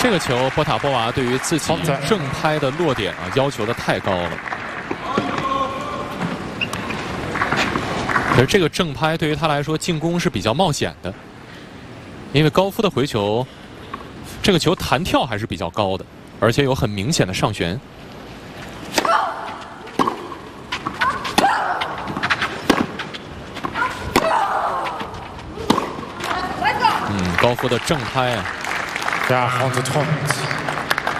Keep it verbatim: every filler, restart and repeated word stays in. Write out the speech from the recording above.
这个球波塔波娃对于自己正拍的落点啊要求的太高了。可是这个正拍对于他来说进攻是比较冒险的，因为高夫的回球，这个球弹跳还是比较高的，而且有很明显的上旋。嗯，高夫的正拍啊。 quarante trente